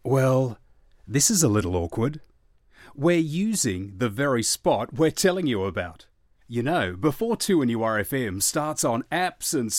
Well, this is a little awkward. We're using the very spot we're telling you about. You know, before 2NURFM starts on apps and